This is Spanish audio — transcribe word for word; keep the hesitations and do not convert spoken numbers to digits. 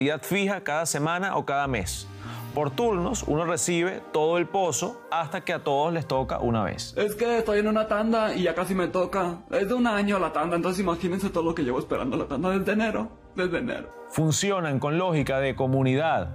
cantidad fija cada semana o cada mes. Por turnos, uno recibe todo el pozo hasta que a todos les toca una vez. Es que estoy en una tanda y ya casi me toca. Es de un año la tanda, entonces imagínense todo lo que llevo esperando la tanda desde enero. Desde enero. Funcionan con lógica de comunidad.